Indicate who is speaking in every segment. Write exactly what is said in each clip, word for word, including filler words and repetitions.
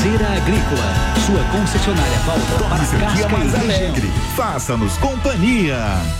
Speaker 1: Feira Agrícola, sua concessionária Valtra para
Speaker 2: Casca mais alegre. Faça-nos companhia.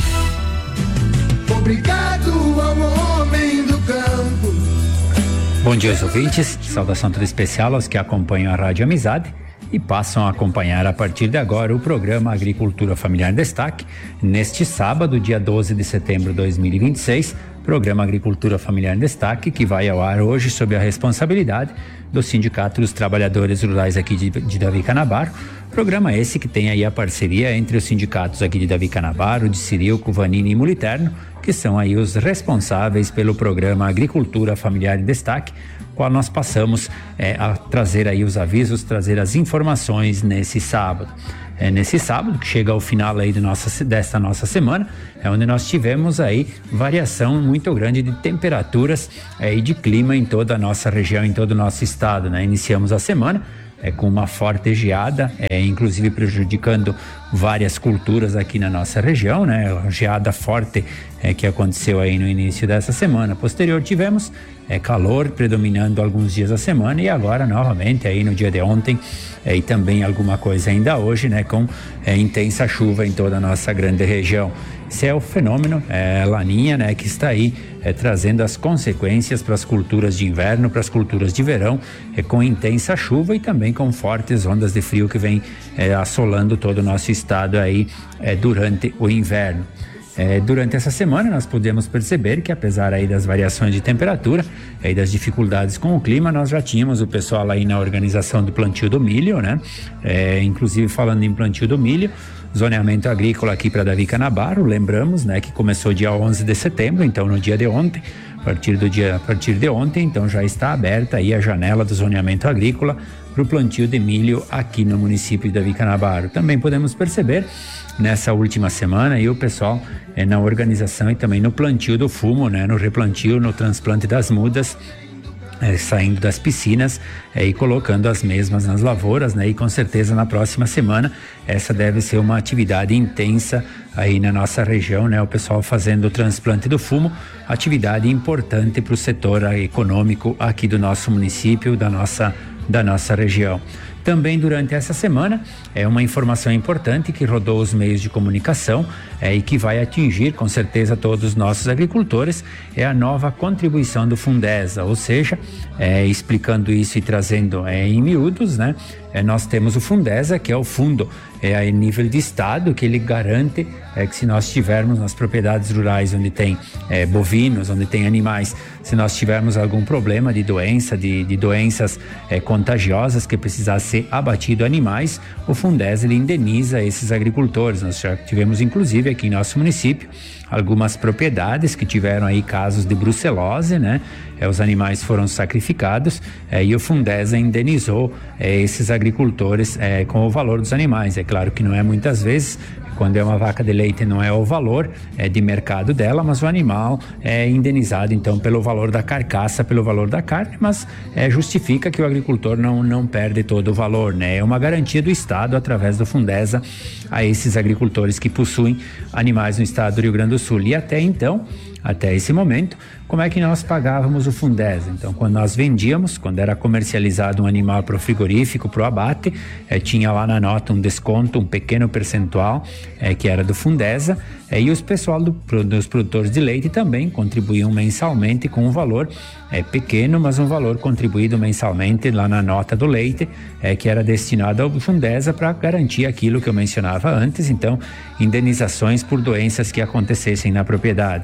Speaker 3: Obrigado ao homem do campo.
Speaker 4: Bom dia aos ouvintes, saudação toda especial aos que acompanham a Rádio Amizade e passam a acompanhar a partir de agora o programa Agricultura Familiar em Destaque, neste sábado, dia doze de setembro de dois mil e vinte e seis, programa Agricultura Familiar em Destaque, que vai ao ar hoje sob a responsabilidade do Sindicato dos Trabalhadores Rurais aqui de, de Davi Canabaro. Programa esse que tem aí a parceria entre os sindicatos aqui de Davi Canabaro, de Cirilco, Vanini e Muliterno, que são aí os responsáveis pelo programa Agricultura Familiar em Destaque, qual nós passamos é, a trazer aí os avisos, trazer as informações nesse sábado. É nesse sábado, que chega ao final aí de nossa, desta nossa semana, é onde nós tivemos aí variação muito grande de temperaturas é, e de clima em toda a nossa região, em todo o nosso estado, né? Iniciamos a semana é, com uma forte geada, é, inclusive prejudicando várias culturas aqui na nossa região, né? A geada forte é, que aconteceu aí no início dessa semana. Posterior tivemos é, calor predominando alguns dias da semana e agora novamente aí no dia de ontem é, e também alguma coisa ainda hoje, né? Com é, intensa chuva em toda a nossa grande região. Esse é o fenômeno é, Laninha, né? Que está aí é, trazendo as consequências para as culturas de inverno, para as culturas de verão, é, com intensa chuva e também com fortes ondas de frio que vem é, assolando todo o nosso estado aí é, durante o inverno. É, durante essa semana nós podemos perceber que apesar aí das variações de temperatura e das dificuldades com o clima, nós já tínhamos o pessoal aí na organização do plantio do milho, né? É, inclusive falando em plantio do milho, zoneamento agrícola aqui para Davi Canabaro, lembramos, né, que começou dia onze de setembro, então no dia de ontem, a partir do dia, a partir de ontem, então já está aberta aí a janela do zoneamento agrícola para o plantio de milho aqui no município de Davi Canabaro. Também podemos perceber nessa última semana aí o pessoal é, na organização e também no plantio do fumo, né, no replantio, no transplante das mudas, É, saindo das piscinas é, e colocando as mesmas nas lavouras, né? E com certeza na próxima semana essa deve ser uma atividade intensa aí na nossa região, né? O pessoal fazendo o transplante do fumo, atividade importante para o setor econômico aqui do nosso município, da nossa, da nossa região. Também durante essa semana é uma informação importante que rodou os meios de comunicação é, e que vai atingir com certeza todos os nossos agricultores, é a nova contribuição do Fundesa, ou seja, é, explicando isso e trazendo é, em miúdos, né? É, nós temos o Fundesa, que é o fundo é, a nível de estado, que ele garante é, que se nós tivermos nas propriedades rurais onde tem é, bovinos, onde tem animais, se nós tivermos algum problema de doença, de, de doenças é, contagiosas que precisasse ser abatido animais, o Fundesa ele indeniza esses agricultores. Nós já tivemos inclusive aqui em nosso município algumas propriedades que tiveram aí casos de brucelose, né? É, os animais foram sacrificados é, e o Fundesa indenizou é, esses agricultores é, com o valor dos animais. É claro que não é muitas vezes, quando é uma vaca de leite não é o valor é, de mercado dela, mas o animal é indenizado então pelo valor da carcaça, pelo valor da carne, mas é, justifica que o agricultor não, não perde todo o valor, né? É uma garantia do Estado através do Fundesa a esses agricultores que possuem animais no estado do Rio Grande do Sul. E até então, até esse momento, como é que nós pagávamos o Fundesa? Então, quando nós vendíamos, quando era comercializado um animal para o frigorífico, para o abate, eh, tinha lá na nota um desconto, um pequeno percentual, eh, que era do Fundesa, eh, e os pessoal do, dos produtores de leite também contribuíam mensalmente com um valor eh, pequeno, mas um valor contribuído mensalmente lá na nota do leite, eh, que era destinado ao Fundesa para garantir aquilo que eu mencionava antes, então, indenizações por doenças que acontecessem na propriedade.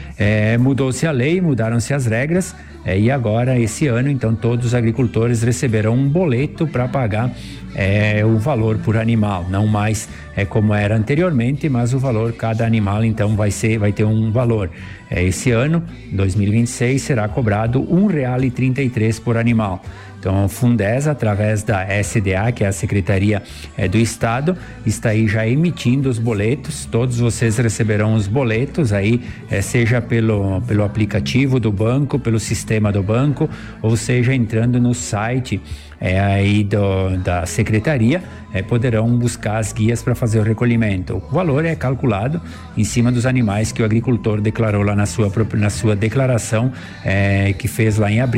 Speaker 4: É, mudou-se a lei, mudaram-se as regras é, e agora esse ano então todos os agricultores receberão um boleto para pagar é, o valor por animal, não mais é como era anteriormente, mas o valor, cada animal então vai ser, vai ter um valor. É, esse ano, dois mil e vinte e seis, será cobrado um real e trinta e três por animal. Então, o Fundesa, através da S D A, que é a Secretaria é, do Estado, está aí já emitindo os boletos. Todos vocês receberão os boletos aí, é, seja pelo, pelo aplicativo do banco, pelo sistema do banco, ou seja, entrando no site é, aí do, da Secretaria, é, poderão buscar as guias para fazer o recolhimento. O valor é calculado em cima dos animais que o agricultor declarou lá na sua, na sua declaração é, que fez lá em abril,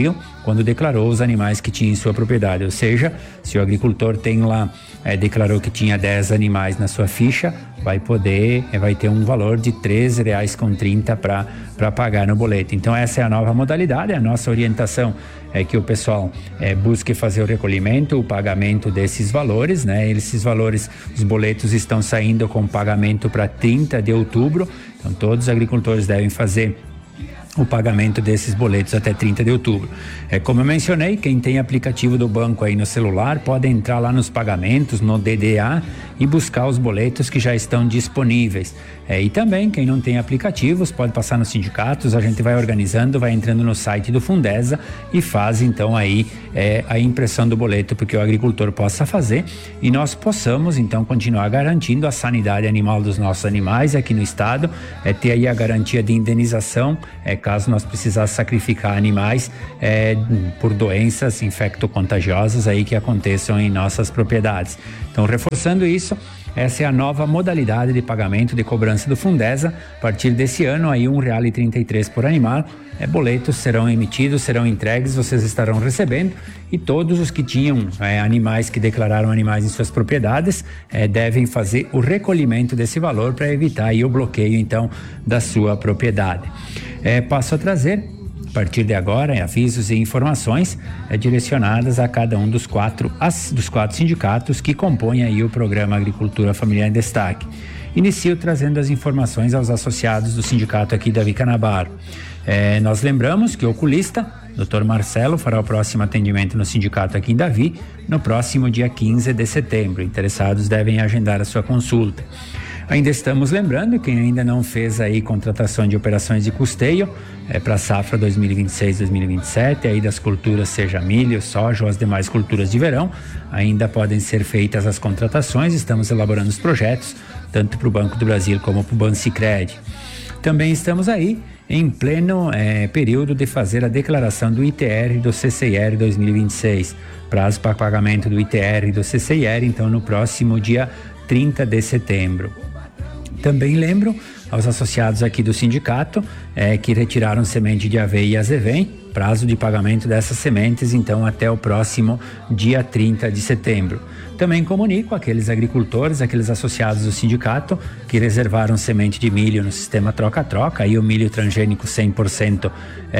Speaker 4: quando declarou os animais que tinha em sua propriedade. Ou seja, se o agricultor tem lá, é, declarou que tinha dez animais na sua ficha, vai poder, é, vai ter um valor de treze reais e trinta centavos para pagar no boleto. Então essa é a nova modalidade. A nossa orientação é que o pessoal é, busque fazer o recolhimento, o pagamento desses valores, né? Esses valores, os boletos estão saindo com pagamento para trinta de outubro, então todos os agricultores devem fazer o pagamento desses boletos até trinta de outubro. É, como eu mencionei, quem tem aplicativo do banco aí no celular pode entrar lá nos pagamentos, no D D A, e buscar os boletos que já estão disponíveis. É, e também, quem não tem aplicativos, pode passar nos sindicatos, a gente vai organizando, vai entrando no site do Fundesa e faz então aí é, a impressão do boleto, porque o agricultor possa fazer e nós possamos então continuar garantindo a sanidade animal dos nossos animais aqui no estado, é, ter aí a garantia de indenização, é, caso nós precisar sacrificar animais é, por doenças infecto-contagiosas aí que aconteçam em nossas propriedades. Então, reforçando isso, essa é a nova modalidade de pagamento de cobrança do Fundesa. A partir desse ano, aí um real e trinta e três por animal. É, boletos serão emitidos, serão entregues, vocês estarão recebendo, e todos os que tinham é, animais, que declararam animais em suas propriedades, é, devem fazer o recolhimento desse valor para evitar aí o bloqueio, então, da sua propriedade. É, passo a trazer, a partir de agora, avisos e informações é, direcionadas a cada um dos quatro, as, dos quatro sindicatos que compõem aí o programa Agricultura Familiar em Destaque. Inicio trazendo as informações aos associados do sindicato aqui da Vicanabaro. É, nós lembramos que o oculista, doutor Marcelo, fará o próximo atendimento no sindicato aqui em Davi, no próximo dia quinze de setembro. Interessados devem agendar a sua consulta. Ainda estamos lembrando, quem ainda não fez aí contratação de operações de custeio é, para a safra dois mil e vinte e seis, dois mil e vinte e sete, aí das culturas, seja milho, soja ou as demais culturas de verão, ainda podem ser feitas as contratações. Estamos elaborando os projetos, tanto para o Banco do Brasil como para o Banco Sicredi. Também estamos aí em pleno é, período de fazer a declaração do I T R e do C C I R dois mil e vinte e seis. Prazo para pagamento do I T R e do C C I R, então, no próximo dia trinta de setembro. Também lembro aos associados aqui do sindicato é, que retiraram semente de aveia e azevém, prazo de pagamento dessas sementes, então, até o próximo dia trinta de setembro. Também comunico aqueles agricultores, aqueles associados do sindicato que reservaram semente de milho no sistema troca-troca, aí o milho transgênico cem por cento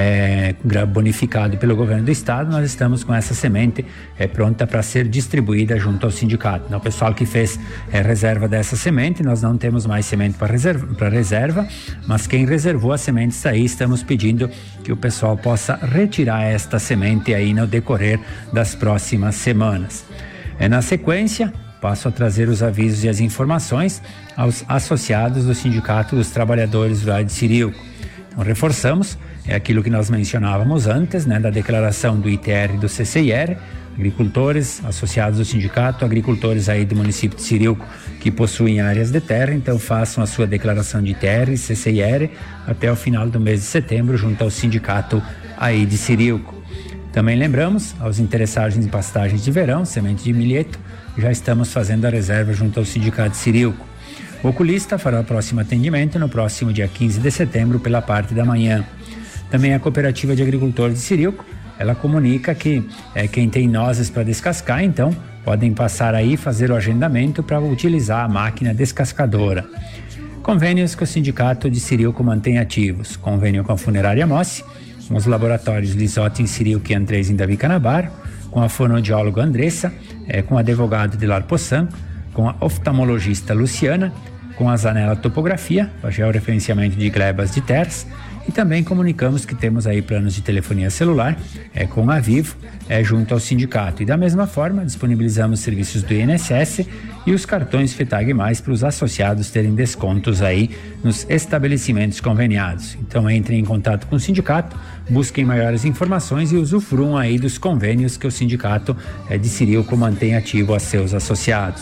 Speaker 4: é, bonificado pelo governo do estado. Nós estamos com essa semente é, pronta para ser distribuída junto ao sindicato. Então, o pessoal que fez é, reserva dessa semente, nós não temos mais semente para reserva, para reserva, mas quem reservou a semente está aí, estamos pedindo que o pessoal possa retirar esta semente aí no decorrer das próximas semanas. É, na sequência, passo a trazer os avisos e as informações aos associados do Sindicato dos Trabalhadores Rurais de Ciríoco. Então, reforçamos, é aquilo que nós mencionávamos antes, né, da declaração do I T R e do C C I R, agricultores associados do sindicato, agricultores aí do município de Ciríoco que possuem áreas de terra, então façam a sua declaração de I T R e C C I R até o final do mês de setembro junto ao sindicato aí de Ciríoco. Também lembramos aos interessados em pastagens de verão, semente de milheto, já estamos fazendo a reserva junto ao sindicato de Ciríoco. O oculista fará o próximo atendimento no próximo dia quinze de setembro pela parte da manhã. Também a Cooperativa de Agricultores de Ciríoco, ela comunica que é, quem tem nozes para descascar, então, podem passar aí e fazer o agendamento para utilizar a máquina descascadora. Convênios que o sindicato de Ciríoco mantém ativos. Convênio com a Funerária Mossi, com os laboratórios Lisotti em Ciríoco e Andrés em Davi Canabaro, com a fonoaudióloga Andressa, é, com o advogado de Lar Poçan, com a oftalmologista Luciana, com a Zanella Topografia, para georreferenciamento de glebas de terras, e também comunicamos que temos aí planos de telefonia celular é, com a Vivo é, junto ao sindicato. E da mesma forma, disponibilizamos serviços do I N S S e os cartões FETAG mais para os associados terem descontos aí nos estabelecimentos conveniados. Então entrem em contato com o sindicato, busquem maiores informações e usufruam aí dos convênios que o sindicato é, de Ciríoco mantém ativo a seus associados.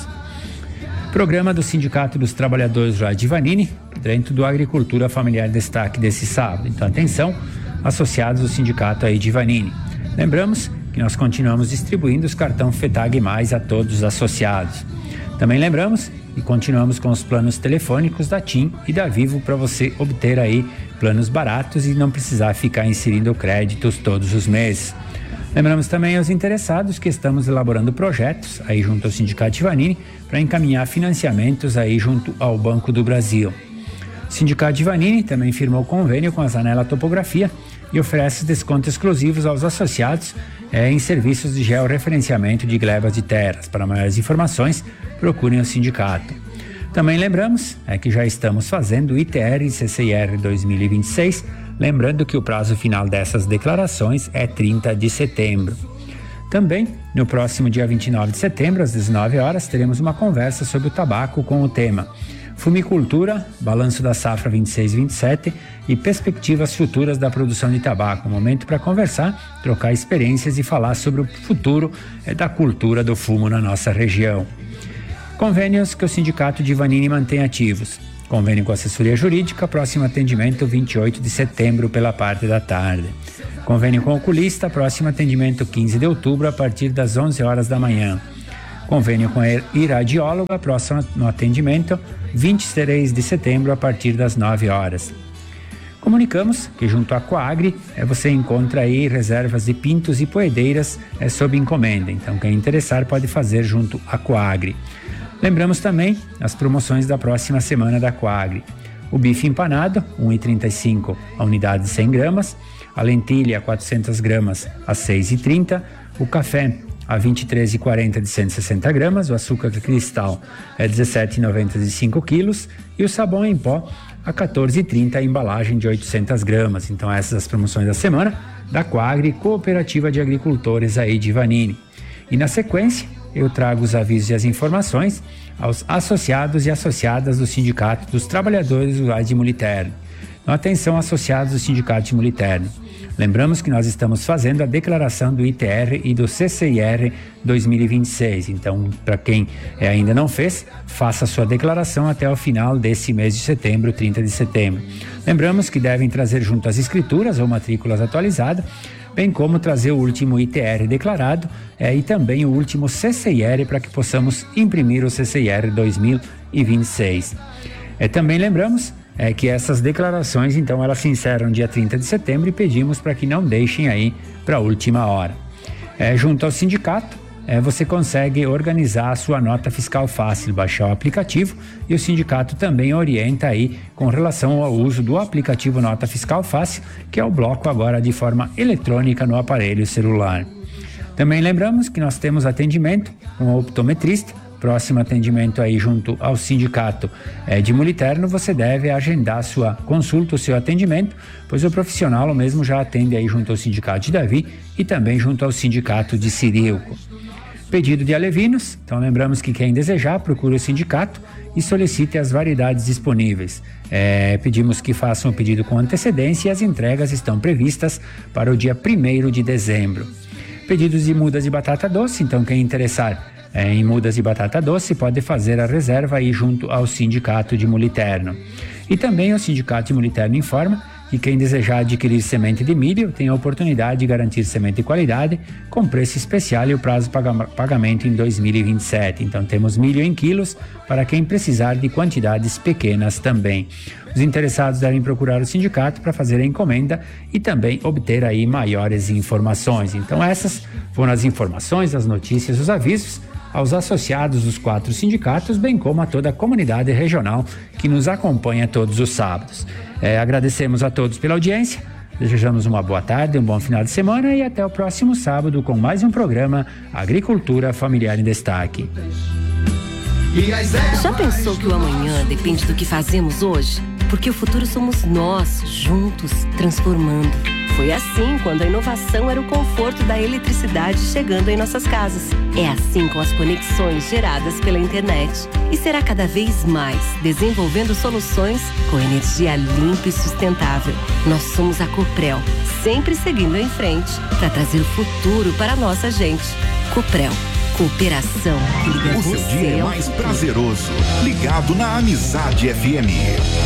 Speaker 4: Programa do Sindicato dos Trabalhadores Rurais de Vanini, dentro do Agricultura Familiar Destaque desse sábado. Então, atenção, associados do sindicato aí de Vanini. Lembramos que nós continuamos distribuindo os cartões FETAG mais a todos os associados. Também lembramos e continuamos com os planos telefônicos da TIM e da Vivo para você obter aí planos baratos e não precisar ficar inserindo créditos todos os meses. Lembramos também aos interessados que estamos elaborando projetos aí junto ao Sindicato Ivanini para encaminhar financiamentos aí junto ao Banco do Brasil. O Sindicato Ivanini também firmou convênio com a Zanella Topografia e oferece descontos exclusivos aos associados eh, em serviços de georreferenciamento de glebas de terras. Para maiores informações, procurem o sindicato. Também lembramos é, que já estamos fazendo I T R e C C I R dois mil e vinte e seis, lembrando que o prazo final dessas declarações é trinta de setembro. Também, no próximo dia vinte e nove de setembro, às dezenove horas, teremos uma conversa sobre o tabaco com o tema Fumicultura, Balanço da Safra vinte e seis vinte e sete e Perspectivas Futuras da Produção de Tabaco. Um momento para conversar, trocar experiências e falar sobre o futuro é, da cultura do fumo na nossa região. Convênios que o Sindicato de Ivanini mantém ativos. Convênio com assessoria jurídica, próximo atendimento vinte e oito de setembro pela parte da tarde. Convênio com oculista, próximo atendimento quinze de outubro a partir das onze horas da manhã. Convênio com a iradióloga, próximo no atendimento vinte e três de setembro a partir das nove horas. Comunicamos que junto à Coagri é, você encontra aí reservas de pintos e poedeiras é, sob encomenda. Então quem interessar pode fazer junto à Coagri. Lembramos também as promoções da próxima semana da Coagri. O bife empanado, um real e trinta e cinco centavos a unidade de cem gramas. A lentilha, quatrocentas gramas a seis reais e trinta centavos. O café a vinte e três reais e quarenta centavos de cento e sessenta gramas. O açúcar cristal é dezessete reais e noventa centavos de cinco quilos. E o sabão em pó a quatorze reais e trinta centavos a embalagem de oitocentas gramas. Então essas as promoções da semana da Coagri, Cooperativa de Agricultores aí de Ivanini. E na sequência, eu trago os avisos e as informações aos associados e associadas do Sindicato dos Trabalhadores Rurais de Muliterno. Então, atenção, associados do Sindicato de Muliterno. Lembramos que nós estamos fazendo a declaração do I T R e do C C I R dois mil e vinte e seis. Então, para quem é, ainda não fez, faça a sua declaração até o final desse mês de setembro, trinta de setembro. Lembramos que devem trazer junto as escrituras ou matrículas atualizadas, bem como trazer o último I T R declarado é, e também o último C C I R para que possamos imprimir o C C I R dois mil e vinte e seis. É, também lembramos é, que essas declarações, então, elas se encerram dia trinta de setembro e pedimos para que não deixem aí para a última hora. É, junto ao sindicato, é, você consegue organizar a sua nota fiscal fácil, baixar o aplicativo, e o sindicato também orienta aí com relação ao uso do aplicativo Nota Fiscal Fácil, que é o bloco agora de forma eletrônica no aparelho celular. Também lembramos que nós temos atendimento com o optometrista, próximo atendimento aí junto ao sindicato é, de Muliterno. Você deve agendar a sua consulta, o seu atendimento, pois o profissional mesmo já atende aí junto ao sindicato de Davi e também junto ao sindicato de Ciríoco. Pedido de alevinos, então lembramos que quem desejar procure o sindicato e solicite as variedades disponíveis. É, pedimos que façam o pedido com antecedência e as entregas estão previstas para o dia primeiro de dezembro. Pedidos de mudas de batata doce, então quem interessar é, em mudas de batata doce pode fazer a reserva aí junto ao sindicato de Muliterno. E também o sindicato de Muliterno informa que quem desejar adquirir semente de milho tem a oportunidade de garantir semente de qualidade com preço especial e o prazo de pagamento em dois mil e vinte e sete. Então temos milho em quilos para quem precisar de quantidades pequenas também. Os interessados devem procurar o sindicato para fazer a encomenda e também obter aí maiores informações. Então essas foram as informações, as notícias, os avisos aos associados dos quatro sindicatos, bem como a toda a comunidade regional que nos acompanha todos os sábados. É, agradecemos a todos pela audiência, desejamos uma boa tarde, um bom final de semana e até o próximo sábado com mais um programa Agricultura Familiar em Destaque.
Speaker 5: Já pensou que o amanhã depende do que fazemos hoje? Porque o futuro somos nós, juntos, transformando. Foi assim quando a inovação era o conforto da eletricidade chegando em nossas casas. É assim com as conexões geradas pela internet. E será cada vez mais, desenvolvendo soluções com energia limpa e sustentável. Nós somos a Coprel, sempre seguindo em frente para trazer o futuro para a nossa gente. Coprel, cooperação que liga
Speaker 2: o
Speaker 5: você
Speaker 2: seu dia é
Speaker 5: ao
Speaker 2: mais
Speaker 5: futuro.
Speaker 2: prazeroso, ligado na Amizade F M.